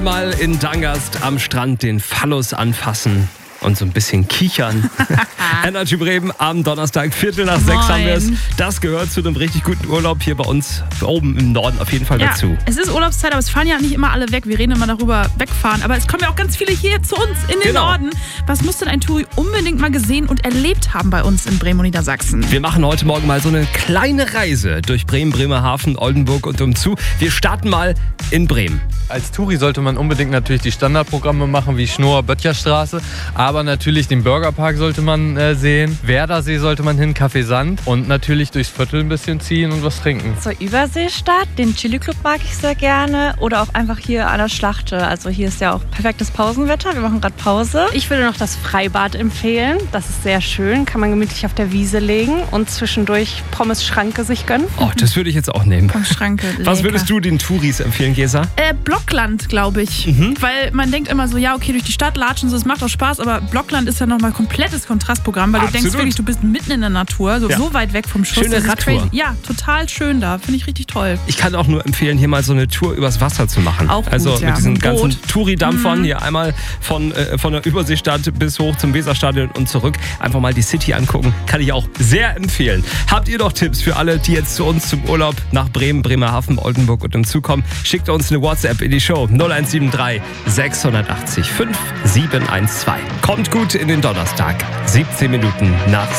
Einmal in Dangast am Strand den Phallus anfassen und so ein bisschen kichern. Energy Bremen am Donnerstag, 5:45 haben wir es. Das gehört zu einem richtig guten Urlaub hier bei uns oben im Norden auf jeden Fall dazu. Es ist Urlaubszeit, aber es fahren ja nicht immer alle weg. Wir reden immer darüber, wegfahren. Aber es kommen ja auch ganz viele hier zu uns in den Norden. Was muss denn ein Touri unbedingt mal gesehen und erlebt haben bei uns in Bremen und Niedersachsen? Wir machen heute Morgen mal so eine kleine Reise durch Bremen, Bremerhaven, Oldenburg und umzu. Wir starten mal in Bremen. Als Touri sollte man unbedingt natürlich die Standardprogramme machen, wie Schnoor, Böttcherstraße. Aber natürlich den Burgerpark sollte man sehen. Werdersee sollte man hin, Café Sand. Und natürlich durchs Viertel ein bisschen ziehen und was trinken. Zur Überseestadt, den Chili Club mag ich sehr gerne. Oder auch einfach hier an der Schlachte. Also hier ist ja auch perfektes Pausenwetter. Wir machen gerade Pause. Ich würde noch das Freibad empfehlen. Das ist sehr schön. Kann man gemütlich auf der Wiese legen und zwischendurch Pommes-Schranke sich gönnen. Oh, das würde ich jetzt auch nehmen. Pommes-Schranke, Was würdest du den Touris empfehlen, Gesa? Blockland, glaube ich. Weil man denkt immer so, ja, okay, durch die Stadt latschen, so, es macht auch Spaß, aber Blockland ist ja nochmal ein komplettes Kontrastprogramm, weil du denkst wirklich, du bist mitten in der Natur, so weit weg vom Schuss. Schöne Radtour. Ja, total schön da. Finde ich richtig toll. Ich kann auch nur empfehlen, hier mal so eine Tour übers Wasser zu machen. Auch gut, also mit diesen ganzen Boot. Touri-Dampfern hier einmal von der Überseestadt bis hoch zum Weserstadion und zurück. Einfach mal die City angucken. Kann ich auch sehr empfehlen. Habt ihr noch Tipps für alle, die jetzt zu uns zum Urlaub nach Bremen, Bremerhaven, Oldenburg und umzu kommen? Schickt uns eine WhatsApp in die Show 0173 680 5712. Kommt gut in den Donnerstag. 17 Minuten nach